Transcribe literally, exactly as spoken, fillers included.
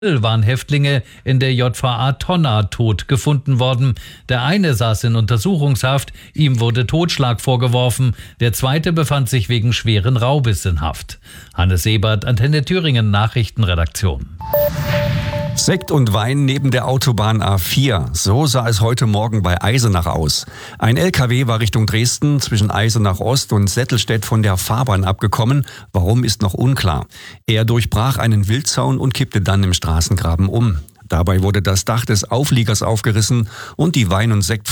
waren Häftlinge in der J V A Tonna tot gefunden worden. Der eine saß in Untersuchungshaft, ihm wurde Totschlag vorgeworfen. Der zweite befand sich wegen schweren Raubes in Haft. Hannes Ebert, Antenne Thüringen Nachrichtenredaktion. Sekt und Wein neben der Autobahn A vier. So sah es heute Morgen bei Eisenach aus. Ein L K W war Richtung Dresden zwischen Eisenach Ost und Settelstedt von der Fahrbahn abgekommen. Warum, ist noch unklar. Er durchbrach einen Wildzaun und kippte dann im Straßengraben um. Dabei wurde das Dach des Aufliegers aufgerissen und die Wein- und Sekt